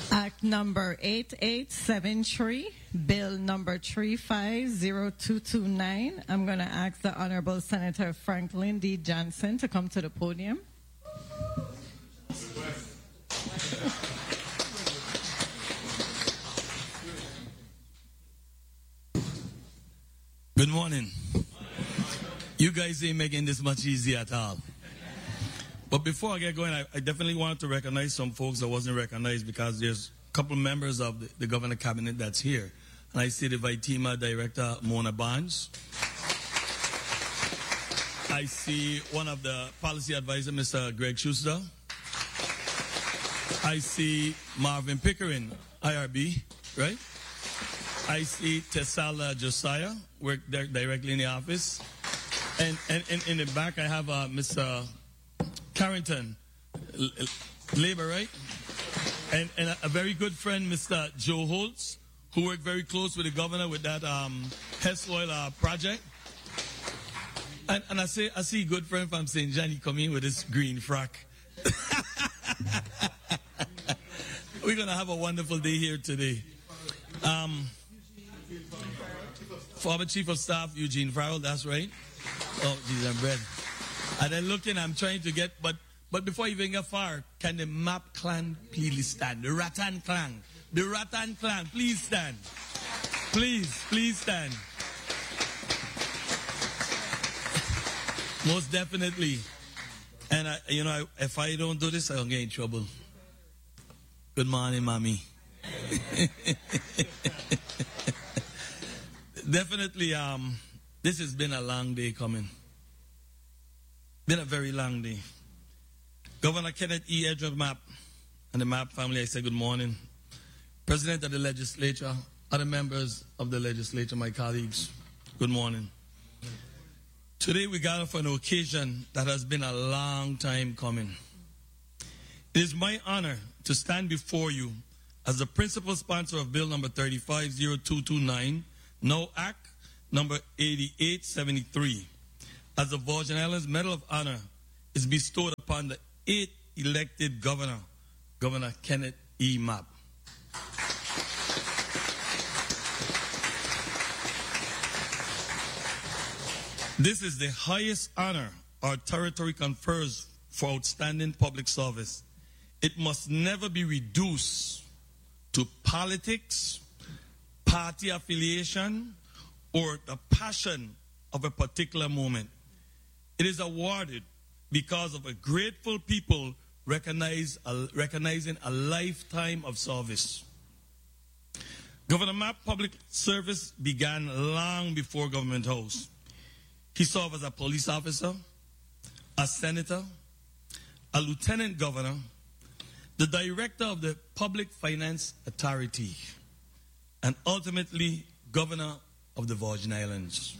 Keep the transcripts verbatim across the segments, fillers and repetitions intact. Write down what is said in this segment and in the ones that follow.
Act number eight eight seven three, bill number three five zero two two nine. I'm going to ask the Honorable Senator Franklin D. Johnson to come to the podium. Good morning. You guys ain't making this much easier at all. But before I get going, I, I definitely wanted to recognize some folks that wasn't recognized because there's a couple members of the, the governor cabinet that's here. And I see the Vitima Director, Mona Barnes. I see one of the policy advisor, Mister Greg Schuster. I see Marvin Pickering, I R B, right? I see Tessala Josiah, work there directly in the office. And, and, and in the back, I have uh, Mister Carrington, Labor, right? And, and a very good friend, Mister Joe Holtz, who worked very close with the governor with that um, Hess Oil uh, project. And, and I say, I see a good friend from Saint John, he come in with this green frock. We're going to have a wonderful day here today. Um, former Chief of Staff, Eugene Farrell, that's right. Oh, geez, I'm bread. And then looking, I'm trying to get, but but before you even get far, can the Map clan please stand? The Rattan clan. The Rattan clan, please stand. Please, please stand. Most definitely. And, I, you know, I, if I don't do this, I'll get in trouble. Good morning, Mommy. Definitely, um, this has been a long day coming. Been a very long day. Governor Kenneth E. Edward Mapp and the Mapp family, I say good morning. President of the legislature, other members of the legislature, my colleagues, good morning. Today we gather for an occasion that has been a long time coming. It is my honor to stand before you as the principal sponsor of Bill number thirty-five zero two two nine, now Act number eighty-eight seventy-three, as the Virgin Islands Medal of Honor is bestowed upon the eighth elected governor, Governor Kenneth E. Mapp. This is the highest honor our territory confers for outstanding public service. It must never be reduced to politics, party affiliation, or the passion of a particular moment. It is awarded because of a grateful people recognize, uh, recognizing a lifetime of service. Governor Mapp public service began long before Government House. He served as a police officer, a senator, a lieutenant governor, the director of the Public Finance Authority, and ultimately governor of the Virgin Islands.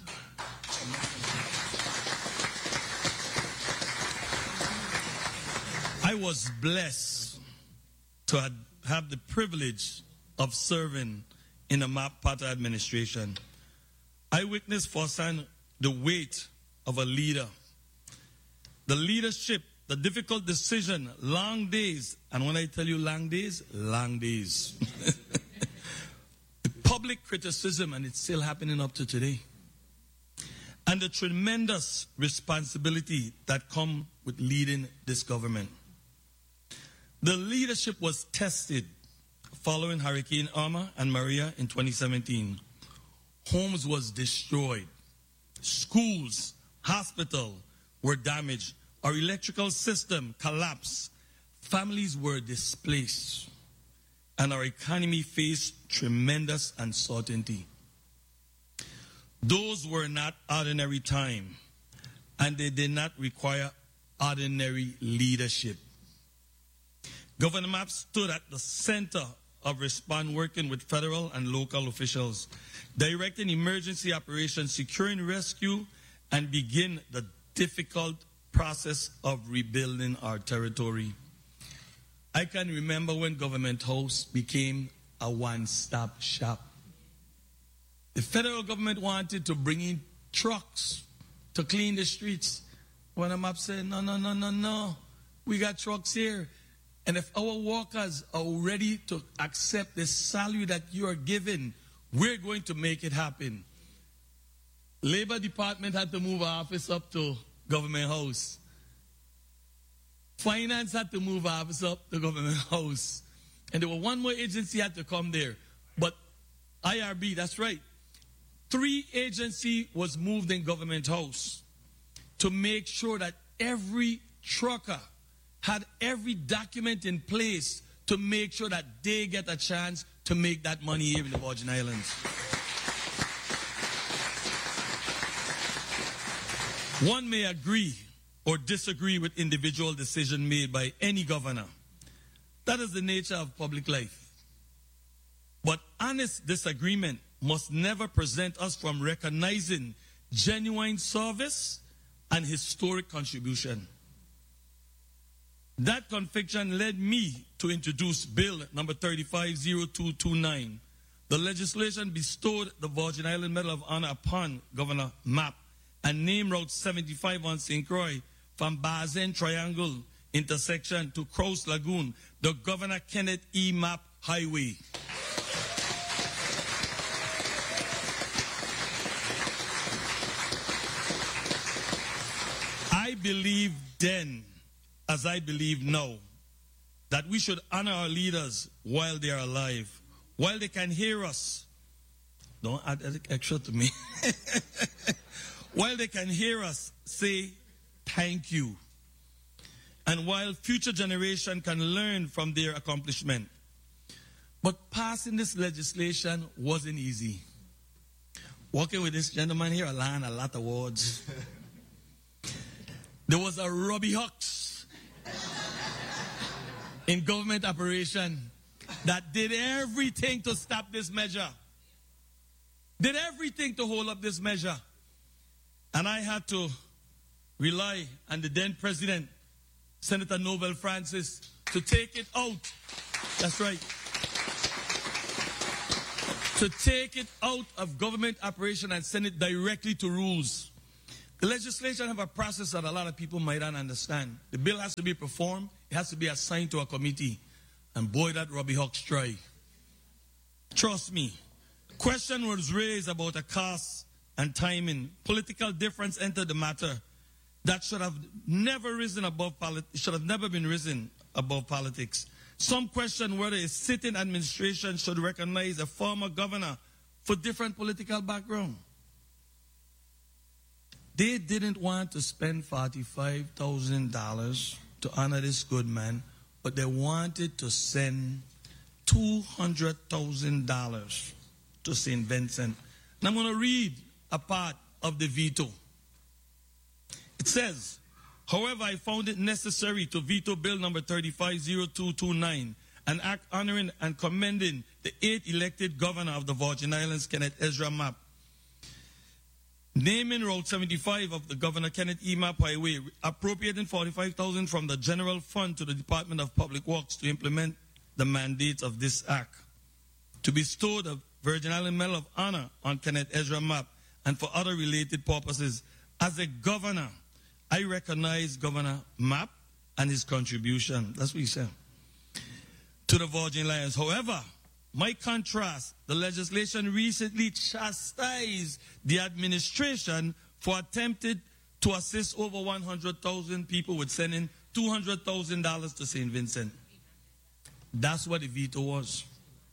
I was blessed to have the privilege of serving in the Mapp Potter administration. I witnessed firsthand the weight of a leader, the leadership, the difficult decision, long days, and when I tell you long days, long days. The public criticism, and it's still happening up to today, and the tremendous responsibility that come with leading this government. The leadership was tested following Hurricane Irma and Maria in twenty seventeen. Homes was destroyed. Schools, hospitals were damaged. Our electrical system collapsed. Families were displaced. And our economy faced tremendous uncertainty. Those were not ordinary time, and they did not require ordinary leadership. Governor Mapp stood at the center of response, working with federal and local officials, directing emergency operations, securing rescue, and begin the difficult process of rebuilding our territory. I can remember when Government House became a one-stop shop. The federal government wanted to bring in trucks to clean the streets. When Mapp said, no, no, no, no, no, we got trucks here. And if our workers are ready to accept the salary that you are given, we're going to make it happen. Labor Department had to move our office up to Government House. Finance had to move our office up to Government House. And there were one more agency had to come there. But I R B, that's right. Three agency was moved in Government House to make sure that every trucker had every document in place to make sure that they get a chance to make that money here in the Virgin Islands. One may agree or disagree with individual decision made by any governor. That is the nature of public life. But honest disagreement must never prevent us from recognizing genuine service and historic contribution. That conviction led me to introduce Bill number thirty-five oh two twenty-nine. The legislation bestowed the Virgin Island Medal of Honor upon Governor Mapp and named Route seventy-five on Saint Croix from Bazen Triangle intersection to Cross Lagoon, the Governor Kenneth E. Mapp Highway. I believe then, as I believe now, that we should honor our leaders while they are alive, while they can hear us. Don't add extra to me. While they can hear us say thank you. And while future generation can learn from their accomplishment. But passing this legislation wasn't easy. Working with this gentleman here, I learned a lot of words. There was a Robbie Hawks in government operation that did everything to stop this measure. Did everything to hold up this measure. And I had to rely on the then president, Senator Nobel Francis, to take it out. That's right. To take it out of government operation and send it directly to rules. The legislation have a process that a lot of people might not understand. The bill has to be performed. It has to be assigned to a committee. And boy, that Robbie Hawks try. Trust me. Question was raised about the cost and timing. Political difference entered the matter. That should have never risen above politics. Should have never been risen above politics. Some question whether a sitting administration should recognize a former governor for different political background. They didn't want to spend forty-five thousand dollars to honor this good man, but they wanted to send two hundred thousand dollars to Saint Vincent. And I'm going to read a part of the veto. It says, however, I found it necessary to veto Bill number thirty-five oh two twenty-nine, an act honoring and commending the eighth elected governor of the Virgin Islands, Kenneth Ezra Mapp. Naming Route seventy-five of the Governor Kenneth E. Mapp Highway, appropriating forty-five thousand dollars from the general fund to the Department of Public Works to implement the mandates of this act. To bestow the Virgin Island Medal of Honor on Kenneth Ezra Mapp and for other related purposes. As a governor, I recognize Governor Mapp and his contribution. That's what he said. To the Virgin Islands. However, my contrast, the legislation recently chastised the administration for attempting to assist over one hundred thousand people with sending two hundred thousand dollars to Saint Vincent. That's what the veto was.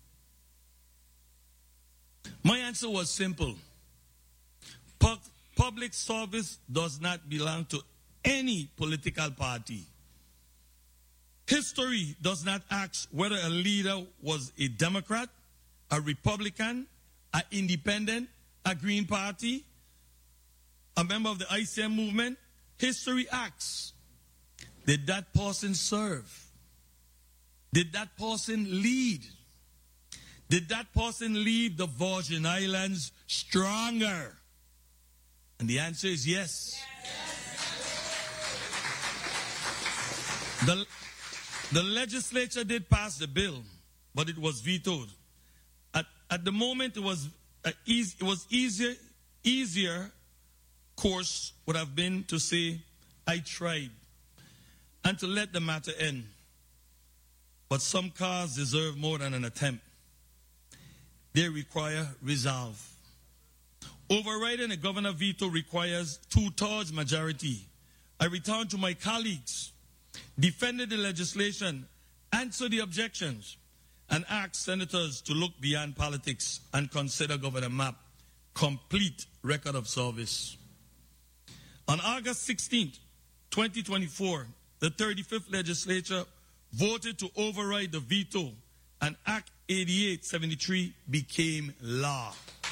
My answer was simple. Pu- public service does not belong to any political party. History does not ask whether a leader was a Democrat, a Republican, an independent, a Green Party, a member of the I C M movement. History asks, did that person serve? Did that person lead? Did that person leave the Virgin Islands stronger? And the answer is yes. yes. The, the legislature did pass the bill, but it was vetoed. At, at the moment, it was a easy, it was easier, easier course would have been to say, I tried, and to let the matter end. but some cause deserve more than an attempt. They require resolve. Overriding a governor veto requires two-thirds majority. I return to my colleagues, defended the legislation, answer the objections, and ask senators to look beyond politics and consider Governor Mapp complete record of service. On August sixteenth, twenty twenty-four, the thirty-fifth legislature voted to override the veto, and Act eighty-eight seventy-three became law.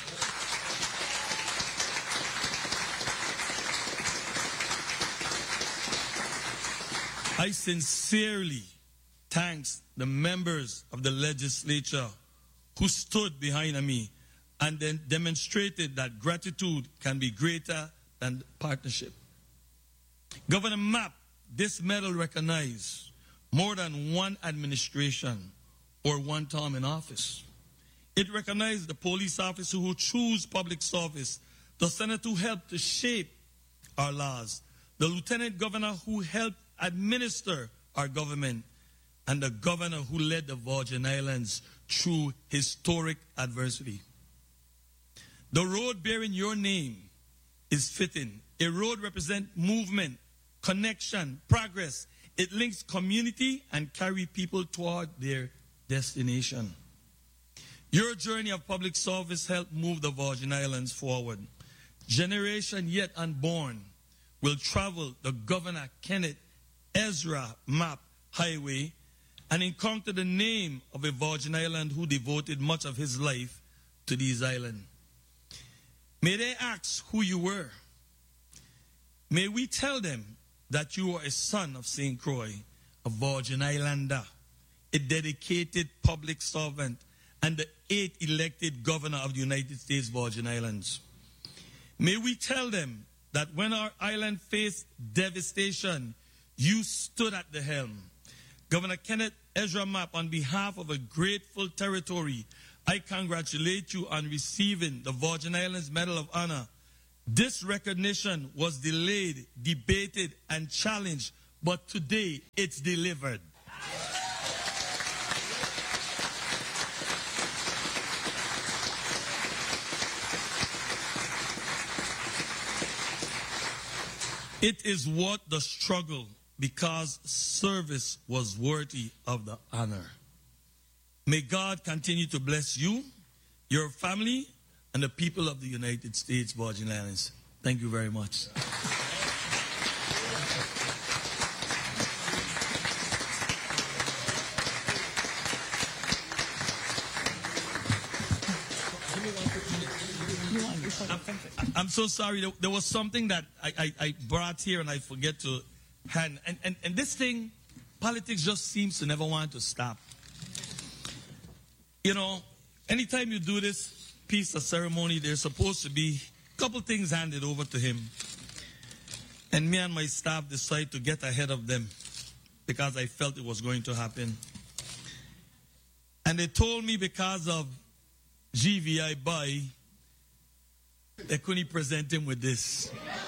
I sincerely thank the members of the legislature who stood behind me and then demonstrated that gratitude can be greater than partnership. Governor Mapp, this medal recognizes more than one administration or one term in office. It recognizes the police officer who choose public service, the senator who helped to shape our laws, the lieutenant governor who helped administer our government, and the governor who led the Virgin Islands through historic adversity. The road bearing your name is fitting. A road represents movement, connection, progress. It links community and carries people toward their destination. Your journey of public service helped move the Virgin Islands forward. Generation yet unborn will travel the Governor Kenneth Ezra Mapp Highway and encounter the name of a Virgin Island who devoted much of his life to these islands. May they ask who you were. May we tell them that you are a son of Saint Croix, a Virgin Islander, a dedicated public servant, and the eighth elected governor of the United States Virgin Islands. May we tell them that when our island faced devastation, you stood at the helm. Governor Kenneth Ezra Mapp, on behalf of a grateful territory, I congratulate you on receiving the Virgin Islands Medal of Honor. This recognition was delayed, debated, and challenged, but today it's delivered. It is worth the struggle because service was worthy of the honor. May God continue to bless you, your family, and the people of the United States Virgin Islands. Thank you very much. I'm, I'm so sorry. There, there was something that I, I, I brought here and I forget to hand. And, and, and this thing, politics just seems to never want to stop. You know, anytime you do this piece of ceremony, there's supposed to be a couple things handed over to him. And me and my staff decided to get ahead of them because I felt it was going to happen. And they told me because of G V I buy, they couldn't present him with this.